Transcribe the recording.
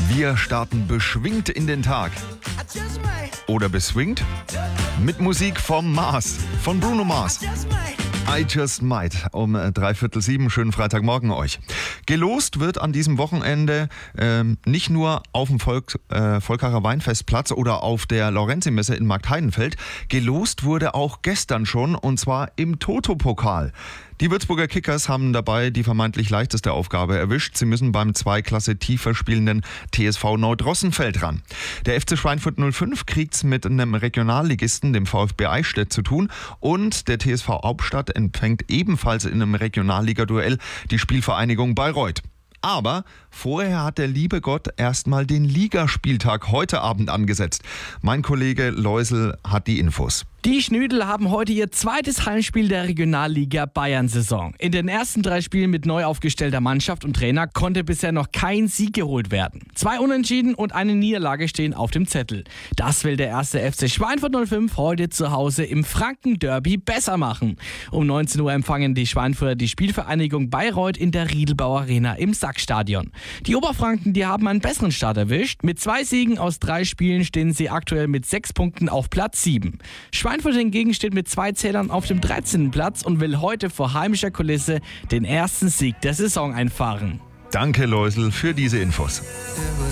Wir starten beschwingt in den Tag. Oder beswingt? Mit Musik vom Mars, von Bruno Mars. I Just Might um 6:45. Schönen Freitagmorgen euch. Gelost wird an diesem Wochenende nicht nur auf dem Volkacher Weinfestplatz oder auf der Laurenzimesse in Marktheidenfeld. Gelost wurde auch gestern schon, und zwar im Toto-Pokal. Die Würzburger Kickers haben dabei die vermeintlich leichteste Aufgabe erwischt. Sie müssen beim 2 Klasse tiefer spielenden TSV Neudrossenfeld ran. Der FC Schweinfurt 05 kriegt's mit einem Regionalligisten, dem VfB Eichstätt, zu tun. Und der TSV Hauptstadt empfängt ebenfalls in einem Regionalligaduell die Spielvereinigung Bayreuth. Aber vorher hat der liebe Gott erstmal den Ligaspieltag heute Abend angesetzt. Mein Kollege Leusel hat die Infos. Die Schnüdel haben heute ihr zweites Heimspiel der Regionalliga Bayern-Saison. In den ersten 3 Spielen mit neu aufgestellter Mannschaft und Trainer konnte bisher noch kein Sieg geholt werden. 2 Unentschieden und eine Niederlage stehen auf dem Zettel. Das will der erste FC Schweinfurt 05 heute zu Hause im Franken-Derby besser machen. Um 19 Uhr empfangen die Schweinfurter die Spielvereinigung Bayreuth in der Riedelbau Arena im Sackstadion. Die Oberfranken, die haben einen besseren Start erwischt. Mit 2 Siegen aus 3 Spielen stehen sie aktuell mit 6 Punkten auf Platz 7. Schweinfurt hingegen steht mit 2 Zählern auf dem 13. Platz und will heute vor heimischer Kulisse den ersten Sieg der Saison einfahren. Danke, Leusel, für diese Infos.